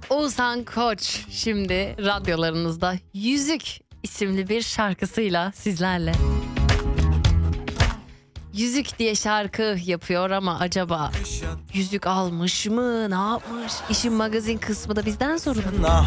Oğuzhan Koç şimdi radyolarınızda Yüzük isimli bir şarkısıyla sizlerle. Yüzük diye şarkı yapıyor ama acaba yüzük almış mı, ne yapmış? İşin magazin kısmı da bizden sorulur.